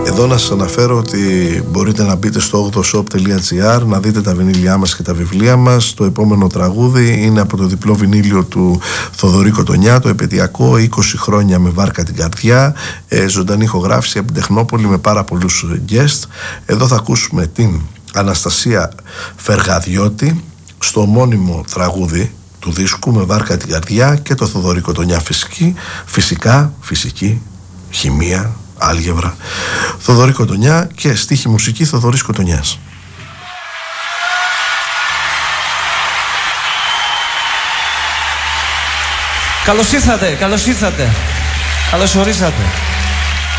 Εδώ να σας αναφέρω ότι μπορείτε να μπείτε στο 8shop.gr να δείτε τα βινίλια μας και τα βιβλία μας. Το επόμενο τραγούδι είναι από το διπλό βινίλιο του Θοδωρή Κοτονιά, το επαιτειακό 20 χρόνια με βάρκα την καρδιά, ζωντανή ηχογράφηση από την Τεχνόπολη με πάρα πολλούς guest. Εδώ θα ακούσουμε την Αναστασία Φεργαδιώτη στο ομώνυμο τραγούδι του δίσκου με βάρκα την καρδιά και το Θοδωρή Κοτονιά φυσική, χημεία, άλγευρα, Θοδωρή Κοτονιά και στίχη μουσική Θοδωρής Κοτονιάς. Καλώς ήρθατε, καλώς ορίσατε.